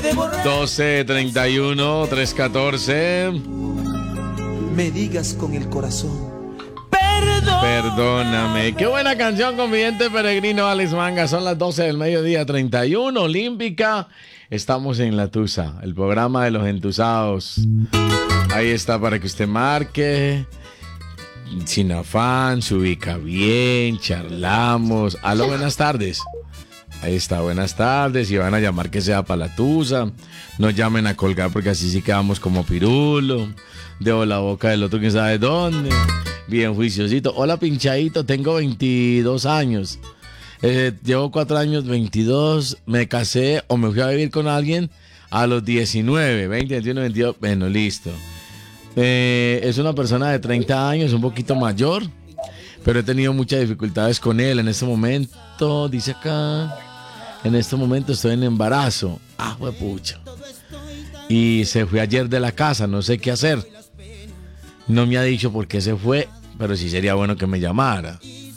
12:31, 3:14. Me digas con el corazón. Perdóname. Qué buena canción, Confidente Peregrino, Alex Manga. Son las 12 del mediodía, 31, Olímpica. Estamos en La Tusa, el programa de los entusados. Ahí está para que usted marque. Sin afán, se ubica bien, charlamos. Aló, buenas tardes. Ahí está, buenas tardes. Si van a llamar, que sea para La Tusa. No llamen a colgar porque así sí quedamos como pirulo. Dejo la boca del otro quién sabe dónde. Bien juiciosito. Hola, pinchadito, tengo 22 años. Llevo 4 años, 22. Me casé o me fui a vivir con alguien a los 19, 20, 21, 22. Bueno, listo. Es una persona de 30 años, un poquito mayor, pero he tenido muchas dificultades con él. En este momento, dice acá, en este momento estoy en embarazo. Ah, huepucha. Y se fue ayer de la casa, no sé qué hacer. No me ha dicho por qué se fue, pero sí sería bueno que me llamara.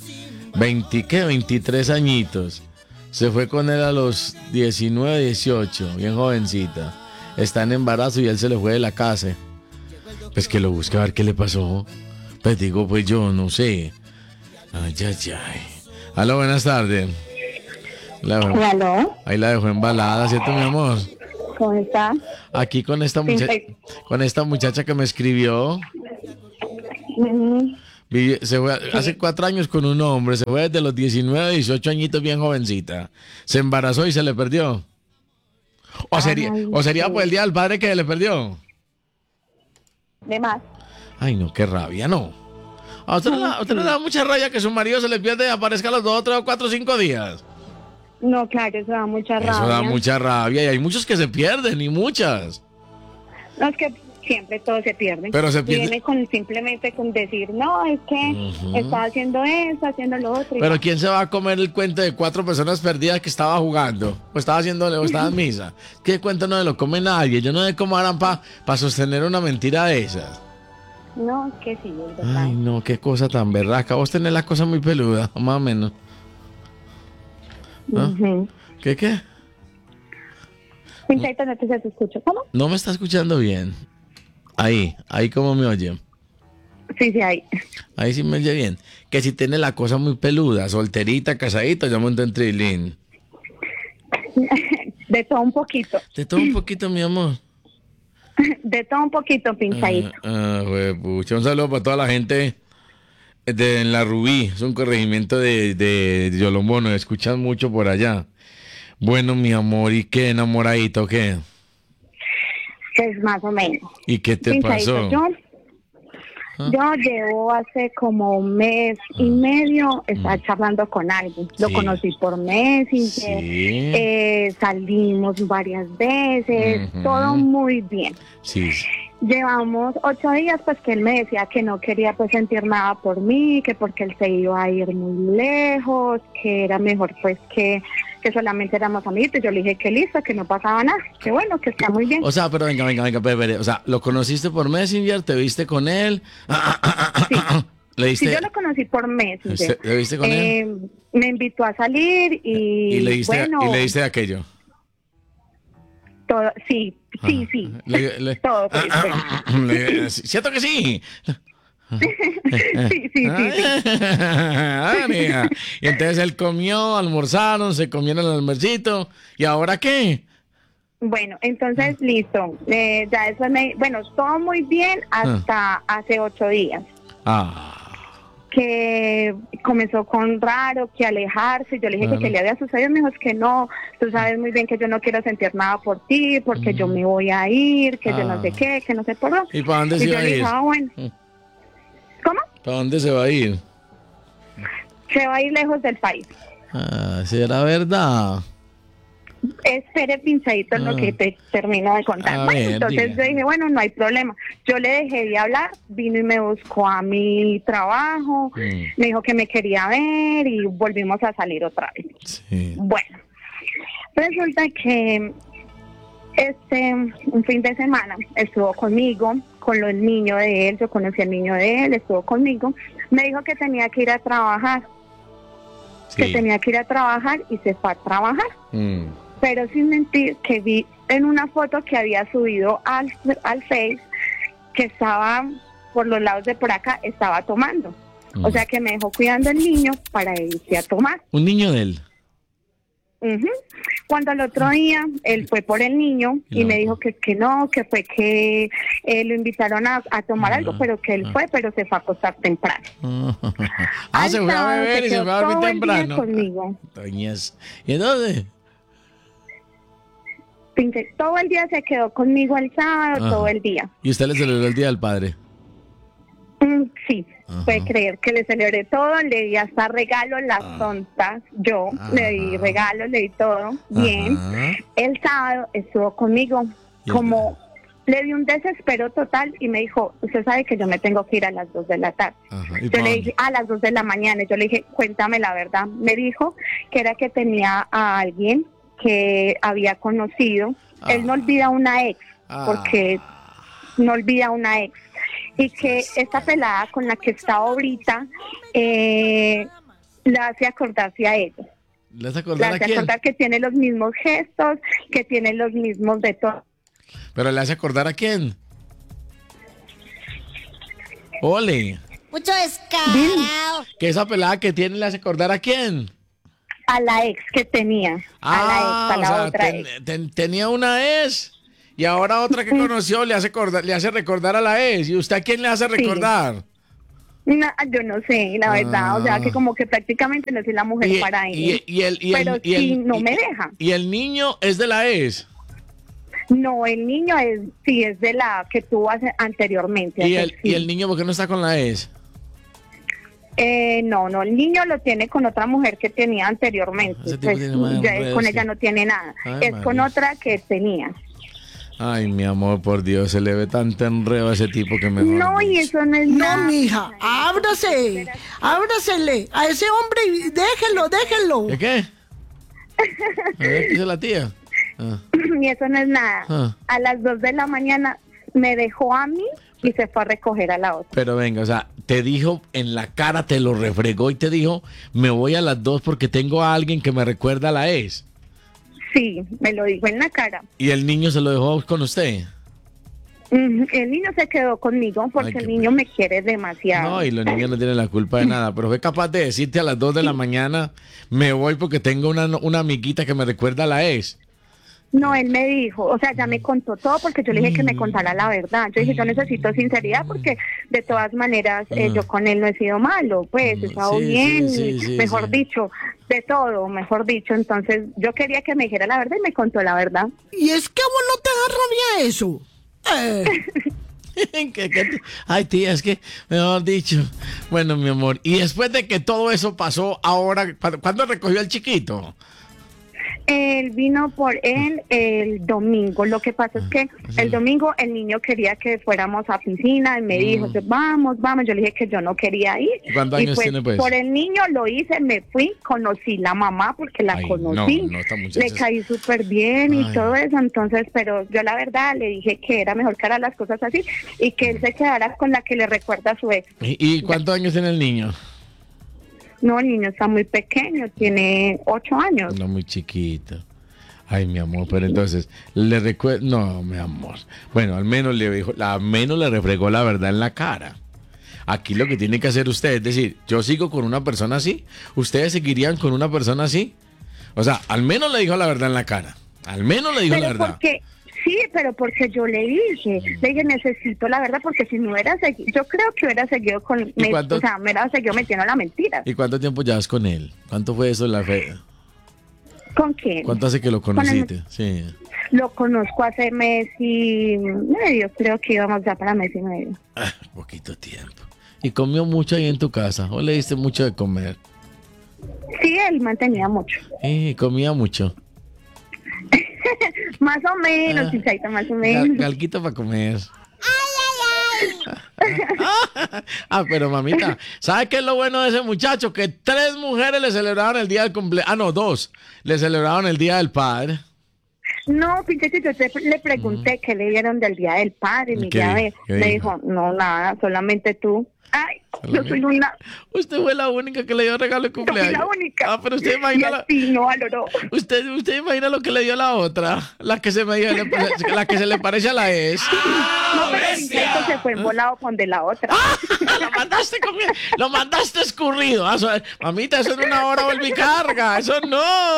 23 añitos. Se fue con él a los 19, 18, bien jovencita. Está en embarazo y él se le fue de la casa. Pues que lo busque a ver qué le pasó. Pues digo, pues yo no sé. Ay, ay, ay. Aló, buenas tardes. ¿Aló? Ahí la dejó embalada, ¿cierto, mi amor? ¿Cómo está? Aquí con esta muchacha que me escribió. Se fue hace 4 años con un hombre. Se fue desde los 19, 18 añitos, bien jovencita. Se embarazó y se le perdió. ¿O sería por el día del padre que le perdió? De más. Ay, no, qué rabia, no. A usted le da mucha rabia que su marido se le pierde y aparezca a los 2, 3, 4, 5 días. No, claro, eso da mucha rabia. Eso da mucha rabia y hay muchos que se pierden y muchas. No, es que siempre todo se pierde. Pero se pierde. Viene simplemente con decir, no, es que estaba haciendo esto, haciendo lo otro. Pero ¿quién se va a comer el cuento de 4 personas perdidas que estaba jugando? O estaba en misa. ¿Qué cuento no se lo come nadie? Yo no sé cómo harán para sostener una mentira de esas. No, es que sí, es verdad. Ay, no, qué cosa tan berraca. Vos tenés la cosa muy peluda, más o menos. ¿Ah? ¿Qué? Pinchadito, no te escucho. ¿Cómo? No me está escuchando bien. Ahí cómo me oye. Sí, ahí. Ahí sí me oye bien. Que si tiene la cosa muy peluda, solterita, casadita, ya monto en trilín. De todo un poquito. De todo un poquito, mi amor. De todo un poquito, pinchadito. Pucha, un saludo para toda la gente en la Rubí. Es un corregimiento de Yolombó, nos escuchan mucho por allá. Bueno, mi amor, ¿y qué enamoradito, qué? Pues más o menos. ¿Y qué te pasó? Yo llevo hace como 1 mes y medio, estaba charlando con alguien. Lo conocí por Messenger, salimos varias veces, todo muy bien. Sí. Llevamos 8 días, pues que él me decía que no quería pues sentir nada por mí, que porque él se iba a ir muy lejos, que era mejor pues que solamente éramos amigos. Yo le dije que listo, que no pasaba nada, que bueno, que está muy bien. O sea, pero venga, espere. O sea, ¿lo conociste por Messenger? ¿Te viste con él? Sí. ¿Le Sí, yo lo conocí por Messenger. ¿Te viste con él? Me invitó a salir y le diste, bueno... ¿Y le diste aquello? Todo, sí. Todo. ¿Cierto que sí? Sí. Mira. Y entonces él comió, almorzaron, se comieron el almuercito. ¿Y ahora qué? Bueno, entonces listo. Ya eso bueno, todo muy bien hasta hace 8 días. Que comenzó con raro, que alejarse. Yo le dije que le había sucedido. Me dijo, es que no, tú sabes muy bien que yo no quiero sentir nada por ti, porque yo me voy a ir, que yo no sé qué, que no sé por dónde. ¿Y para dónde se va a ir? Dije, bueno. ¿Cómo? ¿Para dónde se va a ir? Se va a ir lejos del país. ¿Será verdad? Espere, pinchadito, lo que te termino de contar. Entonces yo dije, bueno, no hay problema. Yo le dejé de hablar, vino y me buscó a mi trabajo, me dijo que me quería ver y volvimos a salir otra vez. Sí. Bueno, resulta que un fin de semana estuvo conmigo, con el niño de él, yo conocí al niño de él, estuvo conmigo, me dijo que tenía que ir a trabajar, y se fue a trabajar. Pero sin mentir que vi en una foto que había subido al Face, que estaba por los lados de por acá, estaba tomando. O sea que me dejó cuidando el niño para irse a tomar. ¿Un niño de él? Cuando el otro día él fue por el niño y me dijo que no, que fue que lo invitaron a tomar algo, pero que él fue, pero se fue a acostar temprano. Se fue a beber y se fue a dormir temprano. Conmigo. ¿Y entonces? Todo el día se quedó conmigo el sábado, todo el día. ¿Y usted le celebró el Día del Padre? Sí, puede creer que le celebré todo, le di hasta regalos, las tontas, yo le di regalos, le di todo, bien. El sábado estuvo conmigo, como le di un desespero total y me dijo, usted sabe que yo me tengo que ir a las 2 de la tarde. Yo le dije, a las 2 de la mañana, yo le dije, cuéntame la verdad. Me dijo que era que tenía a alguien que había conocido, él no olvida una ex, porque no olvida una ex. Y que esta pelada con la que está ahorita la hace acordarse a ella. ¿Le hace acordar la a hace quién? acordar que tiene los mismos gestos, que tiene los mismos de todo. ¿Pero le hace acordar a quién? Ole. Mucho descarado. ¿Que esa pelada que tiene le hace acordar a quién? A la ex que tenía. A la otra ex. Tenía una ex. Y ahora otra que conoció le hace recordar a la ex. ¿Y usted a quién le hace recordar? No, yo no sé, la verdad. O sea, que como que prácticamente no soy la mujer para él. Pero no me deja. ¿Y el niño es de la ex? No, el niño es de la que tuvo anteriormente. ¿Y el niño por qué no está con la ex? No, el niño lo tiene con otra mujer que tenía anteriormente. Pues, con ella no tiene nada. Es con otra que tenía. Ay, mi amor, por Dios, se le ve tanto enredo a ese tipo que mejor. No, y eso no es nada. No, mija, ábrasele a ese hombre y déjelo. ¿Qué? A ver, ¿qué dice la tía? Y eso no es nada. A las 2 de la mañana me dejó a mí y se fue a recoger a la otra. Pero venga, o sea, te dijo en la cara, te lo refregó y te dijo, me voy a las 2 porque tengo a alguien que me recuerda a la ex. Sí, me lo dijo en la cara. ¿Y el niño se lo dejó con usted? El niño se quedó conmigo porque el niño me quiere demasiado. No, y los niños no tienen la culpa de nada, pero fue capaz de decirte a las 2 de la mañana, me voy porque tengo una amiguita que me recuerda a la ex. No, él me dijo, o sea, ya me contó todo porque yo le dije que me contara la verdad. Yo dije, yo necesito sinceridad porque de todas maneras yo con él no he sido malo, pues he estado bien, mejor dicho, de todo, mejor dicho. Entonces yo quería que me dijera la verdad y me contó la verdad. Y es que a vos no te da rabia eso. Ay, tía, es que, mejor dicho, bueno, mi amor, y después de que todo eso pasó, ahora, ¿cuándo recogió al chiquito? Él vino por él el domingo. Lo que pasa es que el domingo el niño quería que fuéramos a piscina y me dijo, vamos. Yo le dije que yo no quería ir. ¿Cuántos años tiene, pues? Por el niño lo hice, me fui, conocí la mamá porque la conocí. Le caí súper bien y todo eso. Entonces, pero yo la verdad le dije que era mejor que haga las cosas así y que él se quedara con la que le recuerda a su ex. ¿Y cuántos años tiene el niño? No, el niño está muy pequeño, tiene 8 años. No, muy chiquito. Ay, mi amor, pero entonces, le recuerdo... No, mi amor. Bueno, al menos le refregó la verdad en la cara. Aquí lo que tiene que hacer usted es decir, yo sigo con una persona así, ¿ustedes seguirían con una persona así? O sea, al menos le dijo la verdad en la cara. Al menos le dijo la verdad. Sí, pero porque yo le dije, necesito la verdad, porque si no hubiera seguido, yo creo que hubiera seguido me hubiera seguido metiendo la mentira. ¿Y cuánto tiempo llevas con él? ¿Cuánto fue eso la fe? ¿Con quién? ¿Cuánto hace que lo conociste? Sí. Lo conozco hace mes y medio, creo que íbamos ya para mes y medio. Poquito tiempo. ¿Y comió mucho ahí en tu casa? ¿O le diste mucho de comer? Sí, él mantenía mucho. Comía mucho. Más o menos, Chichaita, más o menos. Galguito para comer. Pero mamita, ¿sabes qué es lo bueno de ese muchacho? Que 3 mujeres le celebraron el día del cumpleaños. No, 2 le celebraron el día del padre. No, pinche, yo le pregunté qué le dieron del día del padre. Me dijo, no, nada, solamente tú. Ay. Yo soy una... Usted fue la única que le dio regalo de cumpleaños. Yo fui la única. Ah, pero usted imagina... Y así no valoró. Usted imagina lo que le dio la otra. La que se le parece a la ex. No, pero Pinchaito se fue volado con de la otra. Lo mandaste escurrido. Mamita, eso en una hora vuelve y carga. Eso no.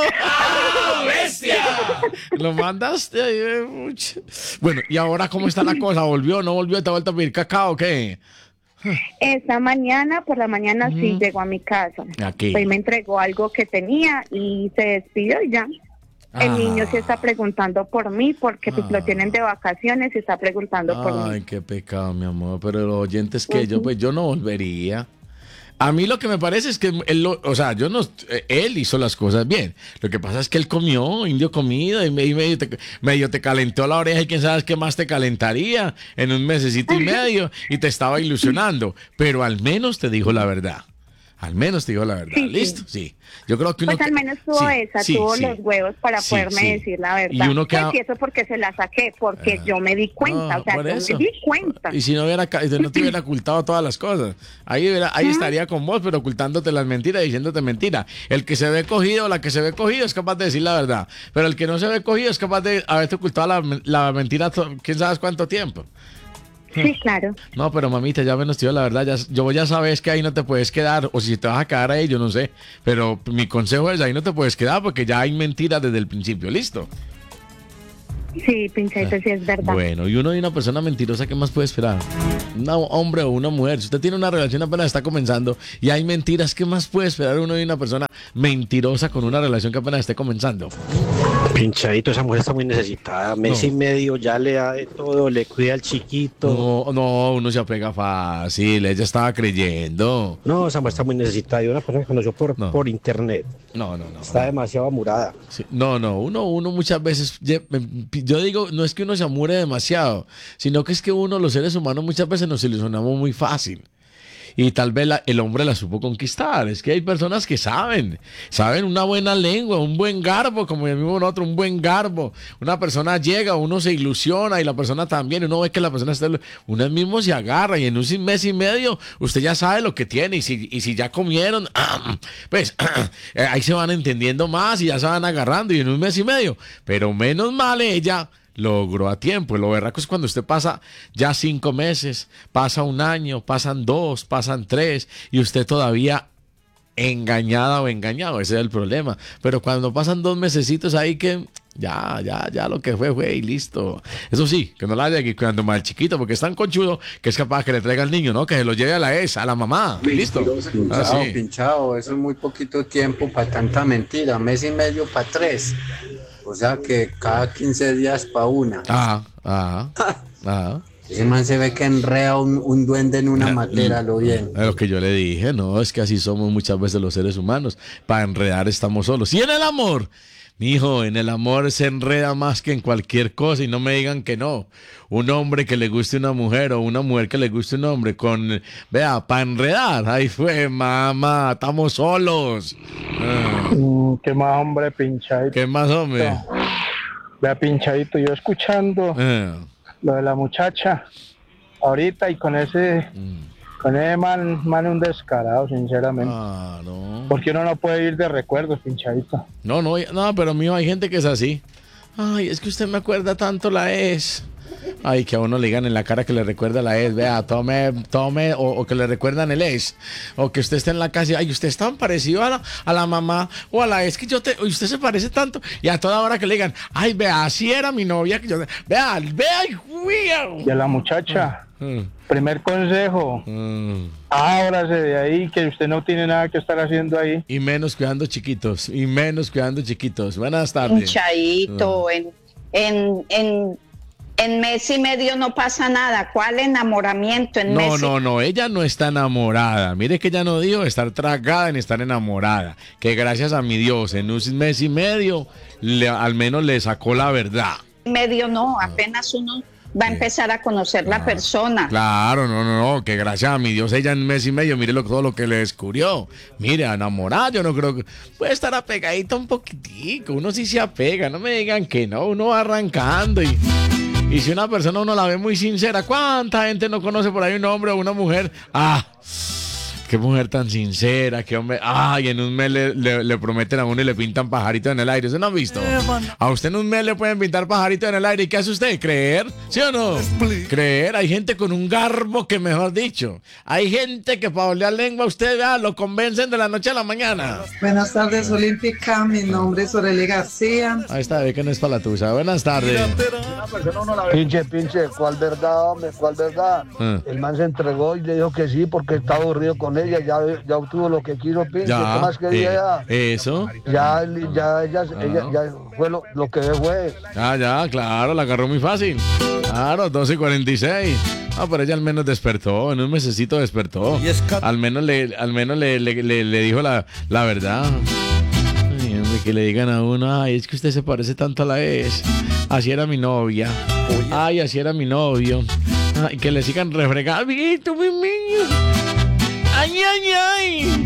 ¡Bestia! Lo mandaste ahí. Bueno, ¿y ahora cómo está la cosa? ¿Volvió o no volvió? ¿Te ha vuelto a pedir cacao o qué? Esta mañana, por la mañana sí llegó a mi casa. Aquí. Pues me entregó algo que tenía y se despidió y ya. El niño se está preguntando por mí porque pues, lo tienen de vacaciones y está preguntando por mí. Ay, qué pecado, mi amor. Pero los oyentes que yo no volvería. A mí lo que me parece es que él hizo las cosas bien. Lo que pasa es que él comió, indio comido, y medio te calentó la oreja y quién sabe qué más te calentaría en un mesecito y medio y te estaba ilusionando. Pero al menos te dijo la verdad. Al menos te digo la verdad. Sí, ¿Listo? Sí. Yo creo que uno... Pues al menos tuvo los huevos para poderme decir la verdad. Y uno pues, y eso porque se la saqué, porque yo me di cuenta, yo me di cuenta. Y si no te hubiera ocultado todas las cosas, ahí estaría con vos, pero ocultándote las mentiras, diciéndote mentira. El que se ve cogido, la que se ve cogido es capaz de decir la verdad, pero el que no se ve cogido es capaz de haberte ocultado la mentira quién sabe cuánto tiempo. Sí, claro. No, pero mamita, ya menos tío, la verdad, ya sabes que ahí no te puedes quedar, o si te vas a quedar ahí, yo no sé, pero mi consejo es ahí no te puedes quedar porque ya hay mentiras desde el principio, ¿listo? Sí, Pinchaito, sí es verdad. Bueno, y uno de una persona mentirosa, ¿qué más puede esperar? Un hombre o una mujer, si usted tiene una relación apenas está comenzando y hay mentiras, ¿qué más puede esperar uno de una persona mentirosa con una relación que apenas esté comenzando? Pinchadito, esa mujer está muy necesitada. Mes y medio ya le da de todo, le cuida al chiquito. No, uno se apega fácil, ella estaba creyendo. No, esa mujer está muy necesitada. Y una persona que conoció por internet. No. Está demasiado amurada. Sí, uno muchas veces, yo digo, no es que uno se amure demasiado, sino que es que los seres humanos muchas veces nos ilusionamos muy fácil. Y tal vez el hombre la supo conquistar. Es que hay personas que saben una buena lengua, un buen garbo, como llamamos nosotros, un buen garbo. Una persona llega, uno se ilusiona y la persona también, uno ve que la persona está, uno mismo se agarra y en un mes y medio usted ya sabe lo que tiene y si ya comieron, pues ahí se van entendiendo más y ya se van agarrando y en un mes y medio. Pero menos mal ella logró a tiempo. Lo berraco es cuando usted pasa ya 5 meses, pasa 1 año, pasan 2, pasan 3 y usted todavía engañada o engañado. Ese es el problema. Pero cuando pasan 2 mesecitos ahí que ya lo que fue y listo. Eso sí, que no la haya aquí cuidando más al chiquito porque es tan conchudo que es capaz que le traiga al niño, ¿no? Que se lo lleve a la mamá. Listo. Pinchado, eso es muy poquito tiempo para tanta mentira. 1 mes y medio para 3. O sea que cada 15 días para una. Ese man se ve que enrea un duende en una matera, lo bien. Lo que yo le dije, no, es que así somos muchas veces los seres humanos. Para enredar estamos solos. Y en el amor, mijo, en el amor se enreda más que en cualquier cosa y no me digan que no. Un hombre que le guste una mujer o una mujer que le guste un hombre para enredar, ahí fue, mamá, estamos solos. ¿Qué más, hombre, Pinchadito? ¿Qué más, hombre? Vea, Pinchadito, yo escuchando lo de la muchacha ahorita y con ese man un descarado, sinceramente. No. Porque uno no puede ir de recuerdos, Pinchadito. No, pero mío, hay gente que es así. Ay, es que usted me acuerda tanto la ex. Ay, que a uno le digan en la cara que le recuerda la ex, vea, tome, o que le recuerdan el ex, o que usted esté en la casa y, ay, usted es tan parecido a la mamá, o a la ex que usted se parece tanto, y a toda hora que le digan, ay, vea, así era mi novia, que vea, y a la muchacha, primer consejo, ábrase de ahí, que usted no tiene nada que estar haciendo ahí. Y menos cuidando chiquitos. Buenas tardes. Pinchadito, en mes y medio no pasa nada. ¿Cuál enamoramiento? No, ella no está enamorada. Mire que ella no dijo estar tragada en estar enamorada. Que gracias a mi Dios, en un mes y medio, al menos le sacó la verdad. Medio no, apenas uno va a empezar a conocer la persona. Claro, no, que gracias a mi Dios, ella en un mes y medio, mire todo lo que le descubrió. Mire, enamorada, yo no creo que puede estar apegadita un poquitico. Uno sí se apega, no me digan que no, uno va arrancando y si una persona uno la ve muy sincera, ¿cuánta gente no conoce por ahí un hombre o una mujer? Qué mujer tan sincera, qué hombre. Ay, en un mes le prometen a uno y le pintan pajaritos en el aire. ¿Usted no ha visto? A usted en un mes le pueden pintar pajaritos en el aire. ¿Y qué hace usted? ¿Creer? ¿Sí o no? Creer. Hay gente con un garbo que, mejor dicho, hay gente que para oler lengua usted lo convencen de la noche a la mañana. Buenas tardes, Olímpica. Mi nombre es Aurelia García. Ahí está, ve que no es para la tuya. Buenas tardes. Pinche, ¿cuál verdad, hombre? ¿Cuál verdad? El man se entregó y le dijo que sí porque está aburrido con ella, ya obtuvo lo que quiso, pinche. ¿Qué más quería ya? Eso. Ya fue lo que fue. Ya, claro, la agarró muy fácil. Claro, 12:46. Pero ella al menos despertó, en un mesecito despertó. Al menos le dijo la verdad. Ay, hombre, que le digan a uno, ay, es que usted se parece tanto a la ex. Así era mi novia. Ay, así era mi novio. Ay, que le sigan refregando. Amiguito, mi niño. Ay, ay, ay.